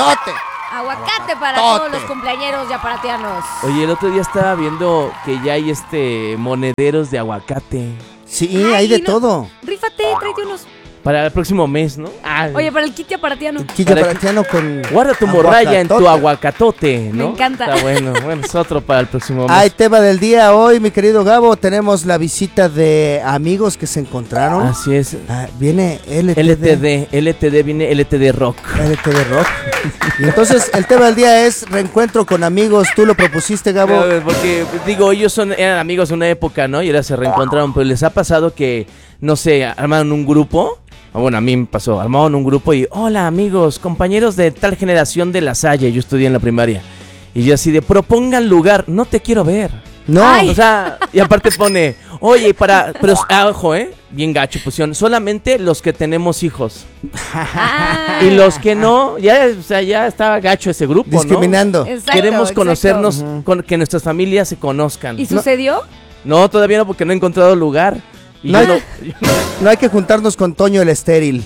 aguacatote. Aguacate para todos los cumpleañeros yaparatianos. Oye, el otro día estaba viendo que ya hay monederos de aguacate. Sí, hay de todo. Rífate, tráete unos. Para el próximo mes, ¿no? Oye, para el kit yaparatiano. El kit yaparatiano con guarda tu morralla en tu aguacatote, ¿no? Me encanta. Está bueno, es otro para el próximo mes. Hay tema del día hoy, mi querido Gabo. Tenemos la visita de amigos que se encontraron. Así es. Viene LTD, viene LTD Rock. LTD Rock. Y entonces el tema del día es reencuentro con amigos. Tú lo propusiste, Gabo. Porque, digo, ellos eran amigos de una época, ¿no? Y ahora se reencontraron, pero les ha pasado que, no sé, armaron un grupo. Bueno, a mí me pasó, armaron un grupo y, hola amigos, compañeros de tal generación de La Salle, yo estudié en la primaria. Y yo así de, propongan lugar, no te quiero ver. No. Ay. O sea, y aparte pone, oye, pero, ojo, bien gacho, pusieron, solamente los que tenemos hijos. Y los que no, ya estaba gacho ese grupo, discriminando. ¿no? Queremos conocernos, que nuestras familias se conozcan. ¿Y sucedió? No, todavía no, porque no he encontrado lugar. Y no hay que juntarnos con Toño el estéril.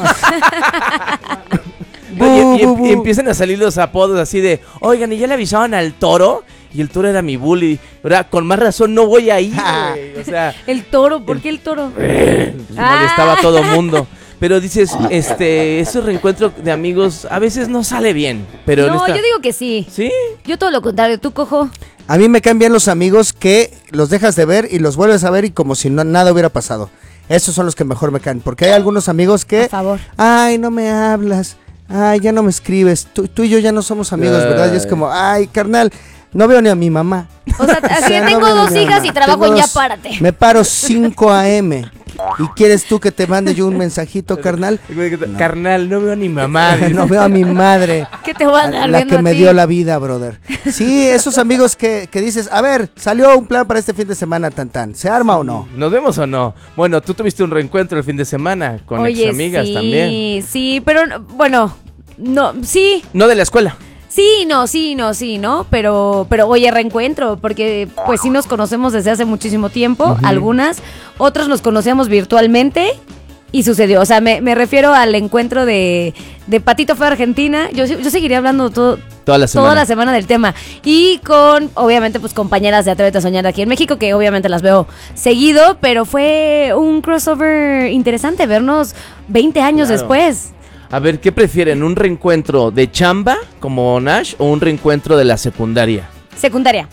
Y empiezan a salir los apodos así de, oigan, ¿y ya le avisaban al Toro? Y el Toro era mi bully, ¿verdad? Con más razón no voy ahí, güey. O sea, el Toro, ¿por qué el Toro? Molestaba a todo mundo. Pero dices, ese reencuentro de amigos a veces no sale bien. Pero no, yo digo que sí. ¿Sí? Yo todo lo contrario, ¿tú, Cojo? A mí me caen bien los amigos que los dejas de ver y los vuelves a ver y como si nada hubiera pasado. Esos son los que mejor me caen, porque hay algunos amigos que... Por favor. Ay, no me hablas. Ay, ya no me escribes. Tú y yo ya no somos amigos, ¿verdad? Y es como, ay, carnal, no veo ni a mi mamá. O sea, así tengo dos hijas y trabajo en Yapárate. Me paro 5 a.m. ¿Y quieres tú que te mande yo un mensajito, carnal? No. Carnal, no veo a mi mamá. No veo a mi madre. ¿Qué te voy a dar? La que me dio la vida, brother. Sí, esos amigos que dices, a ver, salió un plan para este fin de semana, tan. ¿Se arma o no? ¿Nos vemos o no? Bueno, tú tuviste un reencuentro el fin de semana con ex amigas también. Sí, pero bueno, no, sí. No de la escuela. Sí, no, pero oye, reencuentro, porque pues sí nos conocemos desde hace muchísimo tiempo, algunas, otros nos conocíamos virtualmente y sucedió, o sea, me refiero al encuentro de Patito Feo Argentina, yo seguiría hablando toda la semana del tema, y con, obviamente, pues compañeras de Atrévete a Soñar aquí en México, que obviamente las veo seguido, pero fue un crossover interesante vernos 20 años después. A ver, ¿qué prefieren? ¿Un reencuentro de chamba, como Nash, o un reencuentro de la secundaria? Secundaria.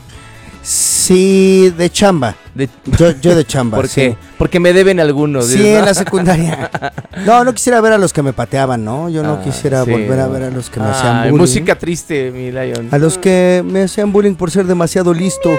Sí, de chamba. Yo de chamba. ¿Por qué? Sí. Porque me deben algunos. Sí, en la secundaria. No quisiera ver a los que me pateaban, ¿no? Yo no quisiera volver a ver a los que me hacían bullying. Música triste, mi Lion. A los que me hacían bullying por ser demasiado listo.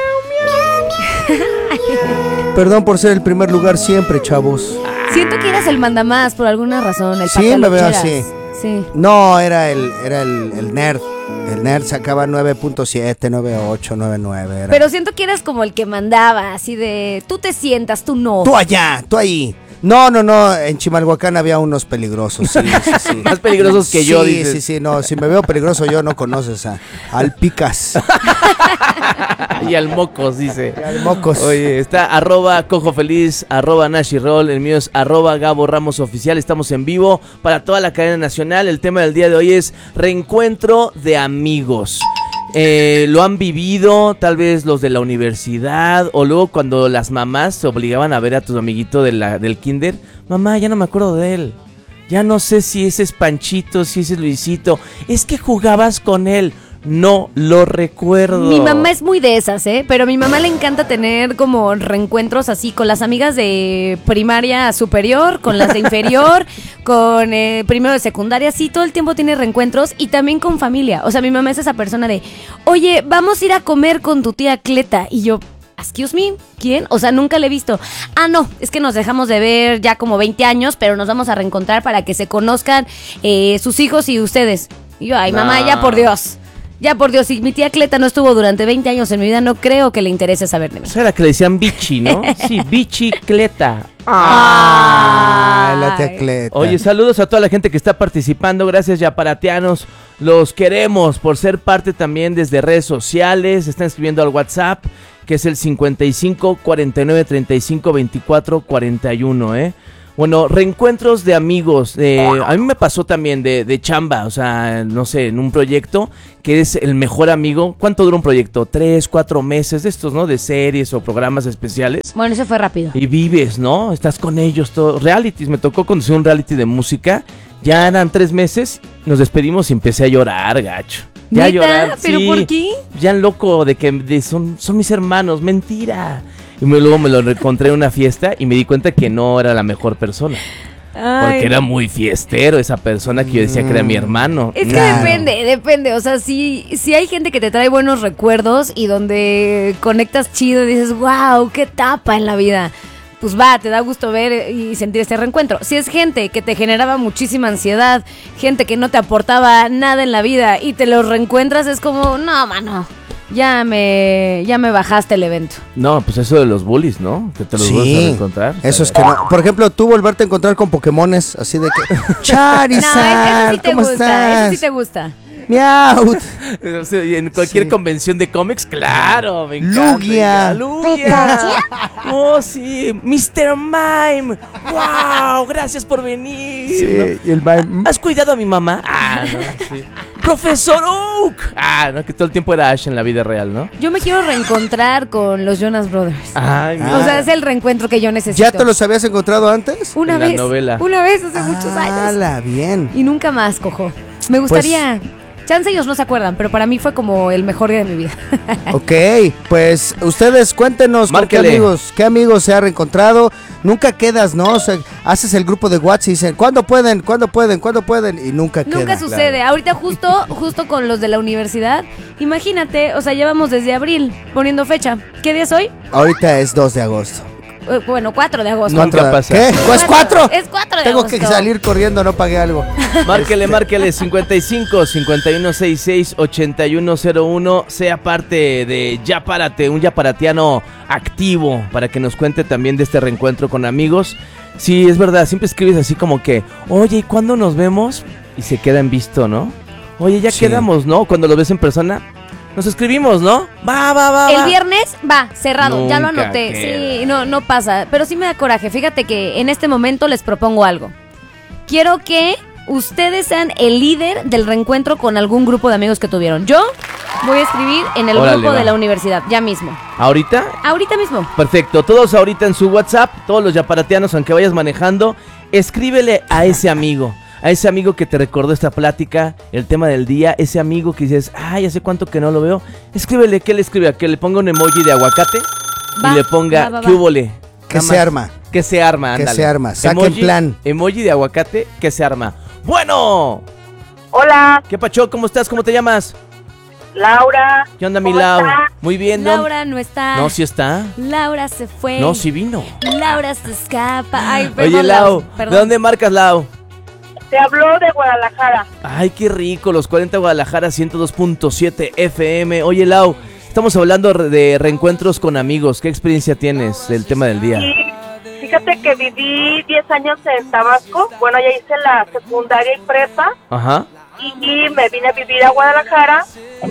Perdón por ser el primer lugar siempre, chavos. Siento que eras el mandamás por alguna razón. Sí, me veo así. Sí. No, era el nerd. El nerd sacaba 9.7, 9.8, 9.9. Pero siento que eras como el que mandaba, así de, tú te sientas, tú no. Tú allá, tú ahí. No, en Chimalhuacán había unos peligrosos, sí. Más peligrosos que yo, dices. Sí, no, si me veo peligroso yo no conoces al Picas. Y al Mocos, dice. Y al Mocos. Oye, está @cojofeliz, @nashirroll, el mío es @Gabo Ramos Oficial, estamos en vivo para toda la cadena nacional. El tema del día de hoy es reencuentro de amigos. Lo han vivido, tal vez los de la universidad, o luego cuando las mamás se obligaban a ver a tu amiguito del kinder. Mamá, ya no me acuerdo de él. Ya no sé si ese es Panchito, si ese es Luisito. Es que jugabas con él. No lo recuerdo. Mi mamá es muy de esas, pero a mi mamá le encanta tener como reencuentros así con las amigas de primaria superior, con las de inferior, con primero de secundaria, sí, todo el tiempo tiene reencuentros y también con familia. O sea, mi mamá es esa persona de, oye, vamos a ir a comer con tu tía Cleta. Y yo, excuse me, ¿quién? O sea, nunca le he visto. Ah, no, es que nos dejamos de ver ya como 20 años, pero nos vamos a reencontrar para que se conozcan sus hijos y ustedes. Y yo, ay, mamá, ya por Dios. Ya, por Dios, si mi tía Cleta no estuvo durante 20 años en mi vida, no creo que le interese saber de mí. O sea, era que le decían Bichi, ¿no? Sí, Bichi Cleta. La tía Cleta. Oye, saludos a toda la gente que está participando. Gracias, yaparatianos. Los queremos por ser parte también desde redes sociales. Están escribiendo al WhatsApp, que es el 55 49 35 24 41, Bueno, reencuentros de amigos. A mí me pasó también de chamba, o sea, no sé, en un proyecto que eres el mejor amigo. ¿Cuánto dura un proyecto? 3, 4 meses de estos, ¿no? De series o programas especiales. Bueno, eso fue rápido. Y vives, ¿no? Estás con ellos, todo. Realities, me tocó conducir un reality de música. Ya eran 3 meses, nos despedimos y empecé a llorar, gacho. Ya a ¿Neta? llorar, ¿Pero sí. por qué? Ya loco de que son mis hermanos, mentira. Y luego me lo encontré en una fiesta y me di cuenta que no era la mejor persona. Ay, Porque era muy fiestero esa persona que yo decía que era mi hermano. es que Claro. depende, o sea, si hay gente que te trae buenos recuerdos y donde conectas chido y dices, wow, qué etapa en la vida, pues va, te da gusto ver y sentir este reencuentro. Si es gente que te generaba muchísima ansiedad, gente que no te aportaba nada en la vida y te los reencuentras, es como, no, mano, ya me bajaste el evento. No, pues eso de los bullies, ¿no? Que te los vas a Sí, reencontrar. eso es que no. Por ejemplo, tú volverte a encontrar con Pokémones, así de que, No, Charizard, eso sí te ¿cómo gusta, eso estás? sí te gusta. Miau. O sea, y en cualquier Sí. convención de cómics, claro, me encanta. Lugia. Lugia. Oh, sí. Mr. Mime. Wow, gracias por venir. Sí, y el Mime, ¿Has cuidado a mi mamá? Ah, no, sí. Profesor Oak. Ah, no, que todo el tiempo era Ash en la vida real, ¿no? Yo me quiero reencontrar con los Jonas Brothers. Ay, Ah. O sea, es el reencuentro que yo necesito. ¿ya te los habías encontrado antes? Una en la vez, novela. una vez hace muchos años. ¡Hala, bien! Y nunca más, cojo. Me gustaría. Chance ellos no se acuerdan, pero para mí fue como el mejor día de mi vida. Ok, pues ustedes cuéntenos con Márquele. qué amigos se ha reencontrado. Nunca quedas, ¿no? O sea, haces el grupo de WhatsApp y dicen, ¿cuándo pueden? ¿Cuándo pueden? ¿Cuándo pueden? Y nunca Nunca queda. sucede. Ahorita justo con los de la universidad, imagínate, o sea, llevamos desde abril poniendo fecha. ¿Qué día es hoy? Ahorita es 2 de agosto. Bueno, 4 de agosto. No. Nunca pasa. ¿Qué? ¿Pues 4? Es 4 de Tengo agosto. que salir corriendo, no pagué algo. Márquele 55 5166 8101. Sea parte de Ya Párate, un yaparatiano activo, para que nos cuente también de este reencuentro con amigos. Sí, es verdad, siempre escribes así como que, oye, ¿y cuándo nos vemos? Y se queda en visto, ¿no? Oye, ya Sí. quedamos, ¿no? Cuando lo ves en persona, nos escribimos, ¿no? Va. El viernes va, cerrado, ya lo Nunca anoté. queda. Sí, no pasa. Pero sí me da coraje. Fíjate que en este momento les propongo algo. Quiero que ustedes sean el líder del reencuentro con algún grupo de amigos que tuvieron. Yo voy a escribir en el Órale, grupo va. de la universidad, ya mismo. ¿Ahorita? Ahorita mismo. Perfecto, todos ahorita en su WhatsApp, todos los yaparatianos, aunque vayas manejando, escríbele a ese amigo que te recordó esta plática, el tema del día, ese amigo que dices, ay, hace cuánto que no lo veo, escríbele, ¿qué le escribe? Que le ponga un emoji de aguacate Va, y le ponga, va. ¿qué húbole? Que Nada se más. arma. Que se arma, Que ándale. se arma, saquen plan. Emoji de aguacate, que se arma. Bueno, Hola, ¿qué pacho? ¿Cómo estás? ¿Cómo te llamas? Laura. ¿Qué onda, mi ¿Cómo Lau? estás? Muy bien, ¿no? Laura no está. No, sí está. Laura se fue. No, sí vino. Laura se escapa. Ay, perdón, Oye, Lau, perdón. ¿de dónde marcas, Lau? Te habló de Guadalajara. Ay, qué rico, los 40 Guadalajara 102.7 FM. Oye, Lau, estamos hablando de reencuentros con amigos. ¿Qué experiencia tienes del tema del día? Y fíjate que viví 10 años en Tabasco. Bueno, ya hice la secundaria y prepa. Ajá. Y me vine a vivir a Guadalajara.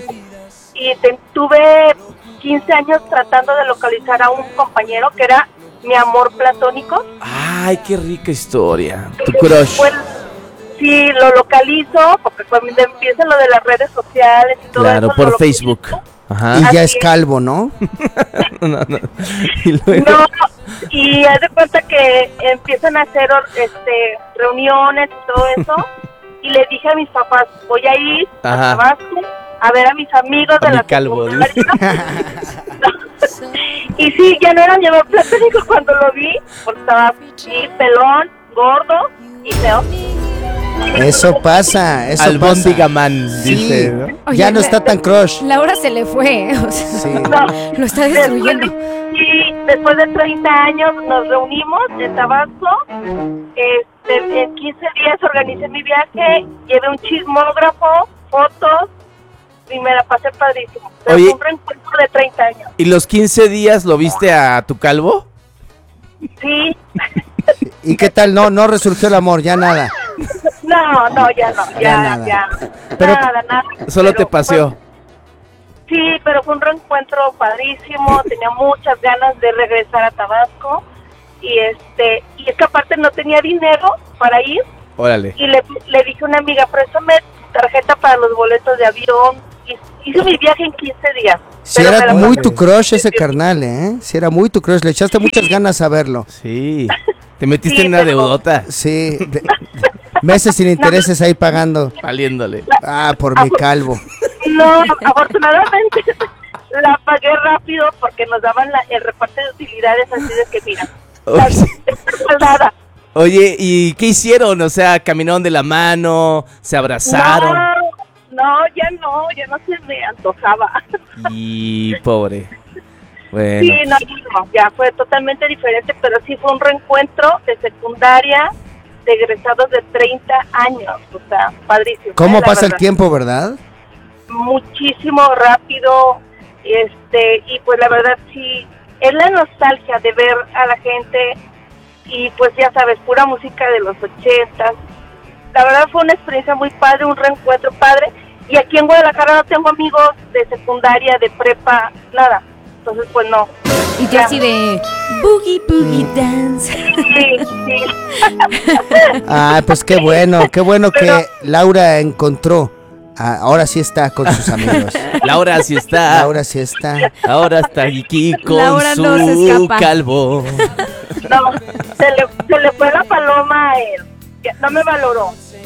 Y tuve 15 años tratando de localizar a un compañero que era mi amor platónico. Ay, qué rica historia. Tu crush. Pues sí, lo localizo, porque cuando empieza lo de las redes sociales y todo Claro, eso. por lo Facebook. localizo. Ajá. Y ya Así es calvo, ¿no? No. Y luego. No, y haz de cuenta que empiezan a hacer reuniones y todo eso. Y le dije a mis papás, voy a ir Ajá. a Tabasco a ver a mis amigos A de mi la calvo, secundaria. Y sí, ya no era mi amor platónico cuando lo vi, porque estaba sí, pelón, gordo y feo. Eso pasa, eso Albóndiga pasa. Man, Sí, dice, ¿no? Oye, ya no está tan crush. Laura se le fue. O sea, Sí. No, lo está destruyendo. después de 30 años nos reunimos en Tabasco. En 15 días organicé mi viaje, llevé un chismógrafo, fotos y me la pasé padrísimo. Pero Oye. fue un reencuentro de 30 años. ¿Y los 15 días lo viste a tu calvo? Sí. ¿Y qué tal? No resurgió el amor, ya nada. No, ya no, Ya ya, nada. ya. Pero- Nada. Solo te Pero paseó. Sí, pero fue un reencuentro padrísimo. Tenía muchas ganas de regresar a Tabasco. y y es que aparte no tenía dinero para ir, Órale. y le dije a una amiga, préstame tu tarjeta para los boletos de avión, y hice mi viaje en 15 días. Si Pero me era la muy pasé tu crush ese carnal, ¿eh? Si era muy tu crush, le echaste muchas ganas a verlo. Sí. Te metiste Sí, en una pero- deudota. Sí, meses sin intereses ahí pagando. Valiéndole. Ah, por mi calvo. No, afortunadamente la pagué rápido porque nos daban el reparto de utilidades, así de que mira, nada. Oye, ¿y qué hicieron? O sea, ¿caminaron de la mano? ¿Se abrazaron? Ya no se me antojaba. Y pobre. Bueno. Sí, no, ya fue totalmente diferente, pero sí fue un reencuentro de secundaria de egresados de 30 años, o sea, padrísimo. ¿Cómo la pasa el verdad. tiempo, verdad? Muchísimo rápido, y pues la verdad sí, es la nostalgia de ver a la gente, y pues ya sabes, pura música de los 80s. La verdad fue una experiencia muy padre, un reencuentro padre, y aquí en Guadalajara no tengo amigos de secundaria, de prepa, nada, entonces pues no. Y tú Ya. así de boogie boogie dance. Sí. Ah, pues qué bueno que Laura encontró. Ah, ahora sí está con sus amigos. Laura sí está. Laura sí está. Ahora está aquí con Laura no se su escapa. calvo. No, se le fue la paloma a él, ya, no me valoró.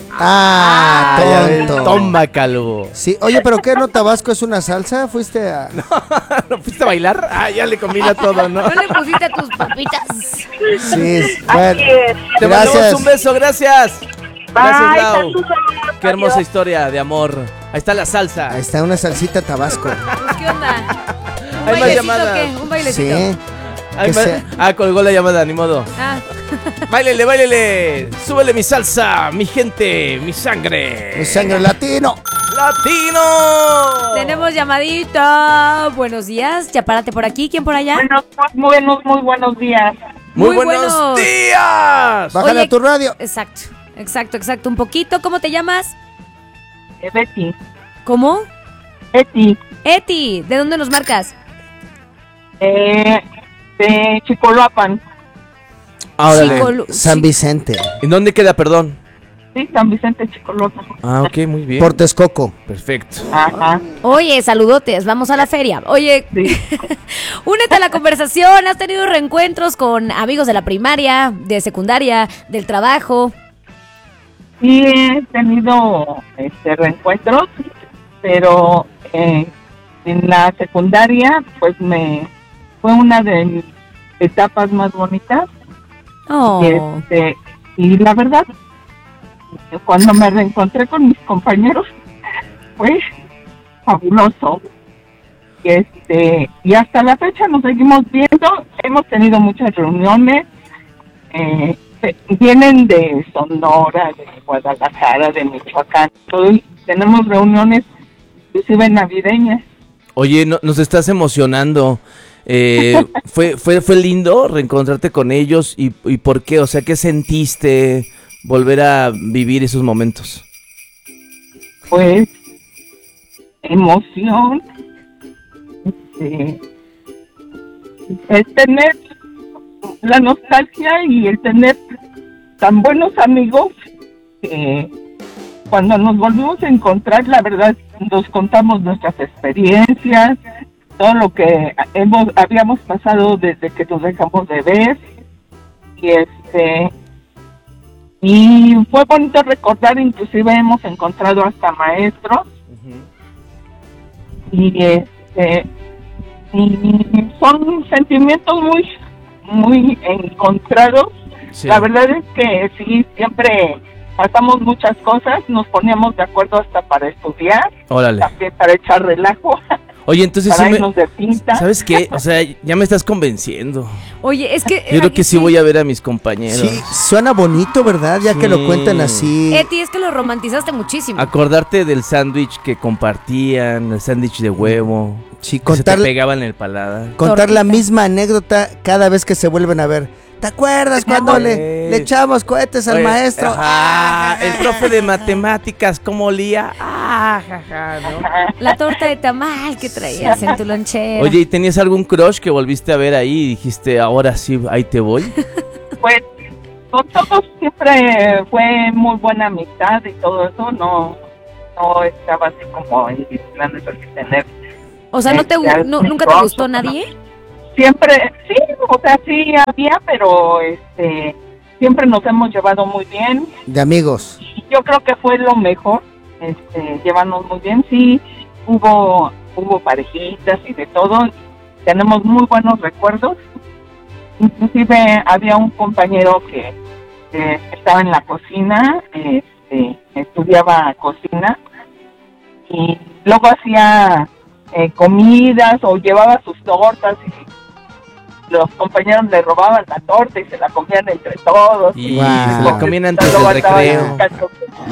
Ah, Ay, tonto. toma, calvo. Sí, oye, pero ¿qué no Tabasco es una salsa? ¿Fuiste a...? ¿No fuiste a bailar? Ah, ya le combina todo, ¿no? ¿No le pusiste a tus papitas? Sí, Así bueno. es. Te mandamos Gracias. un beso, gracias. Gracias, Bye, Lau. saludos. Qué hermosa Adiós. historia de amor. Ahí está la salsa. Ahí está una salsita Tabasco. Pues, ¿qué onda? ¿Un Hay más bailecito llamadas. o qué? ¿Un bailecito? Sí. Ay, que sea- colgó la llamada, ni modo. Ah, Báilele, báilele. Súbele mi salsa, mi gente, mi sangre. Mi sangre latino. ¡Latino! tenemos llamadita. Buenos días. Ya párate por aquí. ¿Quién por allá? Muy buenos días. Muy Muy buenos buenos. días. Bájale Oye, a tu radio. Exacto. Un poquito. ¿Cómo te llamas? Betty. ¿Cómo? Betty. Eti. ¿De dónde nos marcas? De Chicoloapan. Órale. San Vicente. ¿En dónde queda, perdón? Sí, San Vicente, Chicoloapan. Ah, ok, muy bien. Por Texcoco. Perfecto. Ajá. Oye, saludotes, vamos a la feria. Oye, Sí. únete a la conversación. ¿Has tenido reencuentros con amigos de la primaria, de secundaria, del trabajo? Sí he tenido reencuentros, pero en la secundaria pues fue una de mis etapas más bonitas. Oh. Y la verdad, cuando me reencontré con mis compañeros fue fabuloso. Y hasta la fecha nos seguimos viendo, hemos tenido muchas reuniones. Vienen de Sonora, de Guadalajara, de Michoacán. Tenemos reuniones inclusive navideñas. Oye, nos estás emocionando. ¿Fue lindo reencontrarte con ellos? ¿Y por qué? O sea, ¿qué sentiste volver a vivir esos momentos? Pues emoción, el tener la nostalgia y el tener tan buenos amigos que cuando nos volvimos a encontrar, la verdad, nos contamos nuestras experiencias, todo lo que habíamos pasado desde que nos dejamos de ver, y fue bonito recordar, inclusive hemos encontrado hasta maestros, y son sentimientos muy encontrados. Sí. La verdad es que sí, siempre pasamos muchas cosas, nos poníamos de acuerdo hasta para estudiar, Órale. también para echar relajo, Oye, entonces para sí me... irnos de pinta. ¿Sabes qué? O sea, ya me estás convenciendo. Oye, es que... Yo creo que sí voy a ver a mis compañeros. Sí, suena bonito, ¿verdad? Ya que lo Sí. cuentan así. Eti, es que lo romantizaste muchísimo. Acordarte del sándwich que compartían, el sándwich de huevo. Sí, Que se te contar, pegaba en el paladar. contar la Tortita. misma anécdota cada vez que se vuelven a ver. ¿Te acuerdas cuando Pues. le echamos cohetes al Oye, maestro? ajá, el profe de matemáticas, ¿cómo olía? Ajaja, ¿no? La torta de tamal que traías en tu lonchera. Oye, ¿y tenías algún crush que volviste a ver ahí y dijiste, ahora sí, ahí te voy? Pues con todos siempre fue muy buena amistad y todo eso, no estaba así como en mis planes de tener. O sea, ¿nunca te gustó nadie? Siempre, sí, o sea, sí había, pero siempre nos hemos llevado muy bien. De amigos. Y yo creo que fue lo mejor, llevarnos muy bien. Sí, hubo parejitas y de todo. Tenemos muy buenos recuerdos. Inclusive había un compañero que estaba en la cocina, estudiaba cocina y luego hacía comidas o llevaba sus tortas y los compañeros le robaban la torta y se la comían entre todos. Y Wow. se la comían antes Luego del andaban recreo. buscando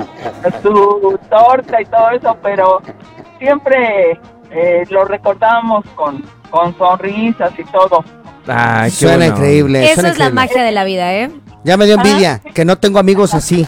su torta y todo eso, pero siempre lo recordábamos con sonrisas y todo. Ay, qué Suena bueno. increíble. Eso suena es la increíble. magia de la vida, ¿eh? Ya me dio envidia, que no tengo amigos así.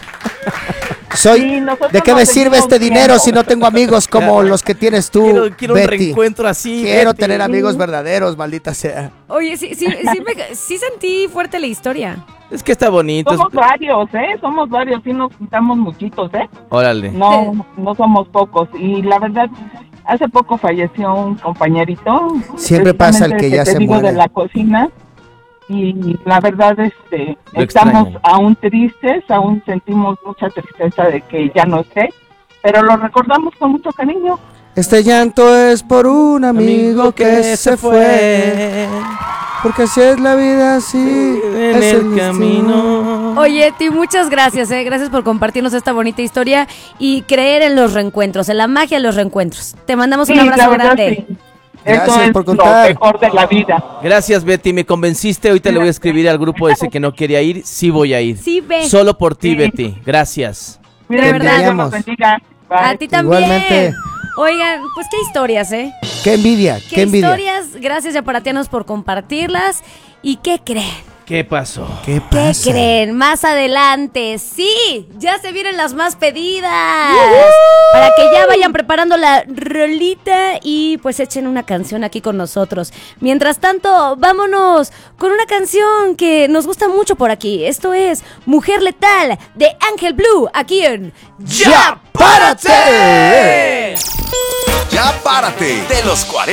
Sí, nosotros ¿De qué me nos sirve seguimos este dinero viendo. si no tengo amigos como los que tienes tú, Quiero un Betty? reencuentro así. Quiero Betty. tener amigos verdaderos, maldita sea. Oye, sí sentí fuerte la historia. Es que está bonito. Somos varios, somos varios, sí nos juntamos muchitos, Órale. no somos pocos. Y la verdad, hace poco falleció un compañerito. Siempre pasa el que ya te se digo, muere. de la cocina. Y la verdad, Lo estamos extrañan. aún tristes, aún sentimos mucha tristeza de que ya no esté, pero lo recordamos con mucho cariño. Este llanto es por un amigo que se fue. Porque así es la vida, así En es el destino. camino. Oye, Ti, muchas gracias, Gracias por compartirnos esta bonita historia y creer en los reencuentros, en la magia de los reencuentros. Te mandamos un Sí, abrazo la verdad, grande. sí. Gracias Eso es por lo contar. mejor de la vida. Gracias, Betty. Me convenciste. Ahorita le voy a escribir al grupo ese que no quería ir. Sí voy a ir. Sí, ve. Solo por ti, Sí. Betty. Gracias. Cuídense, verdad. Dios los bendiga. Bye. A ti también. Igualmente. Oigan, pues qué historias, Qué envidia, Qué qué envidia. historias. Gracias, Yaparatianos, por compartirlas. ¿Y qué creen? ¿Qué pasó? ¿Qué ¿Qué pasa? creen? Más adelante, sí, ya se vienen las más pedidas. Para que ya vayan preparando la rolita y pues echen una canción aquí con nosotros. Mientras tanto, vámonos con una canción que nos gusta mucho por aquí. Esto es Mujer Letal de Ángel Blue, aquí en ¡Ya, párate! Ya párate de los 40.